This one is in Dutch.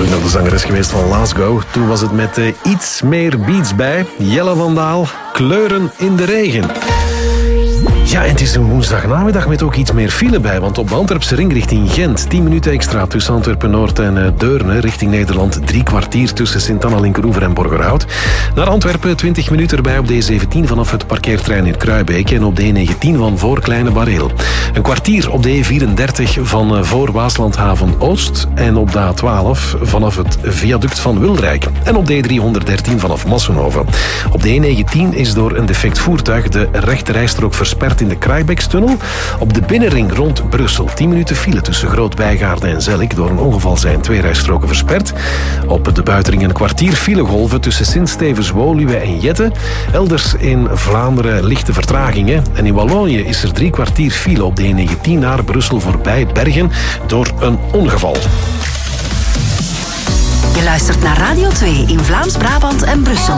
natuurlijk nog de zangeres geweest van Glasgow. Toen was het met iets meer beats bij. Jelle van Daal, Kleuren in de regen. Ja, en het is een woensdagnamiddag met ook iets meer file bij, want op de Antwerpse ring richting Gent 10 minuten extra tussen Antwerpen-Noord en Deurne. Richting Nederland 3 kwartier tussen Sint-Anna, Linkeroever en Borgerhout. Naar Antwerpen 20 minuten erbij op de E17 vanaf het parkeerterrein in Kruijbeek en op de E19 van voor Kleine Bareel. Een kwartier op de E34 van voor Waaslandhaven Oost en op de A12 vanaf het viaduct van Wilrijk. En op de E313 vanaf Massenhoven. Op de E19 is door een defect voertuig de rechterrijstrook versperd in de Kruijbeekstunnel. Op de binnenring rond Brussel 10 minuten file tussen Groot-Bijgaarden en Zellik. Door een ongeval zijn 2 rijstroken versperd. Op de buitenring een kwartier filegolven tussen Sint-Stevens, Woluwe en Jette. Elders in Vlaanderen lichte vertragingen. En in Wallonië is er 3 kwartier file op de E19 naar Brussel voorbij Bergen door een ongeval. Je luistert naar Radio 2 in Vlaams-Brabant en Brussel.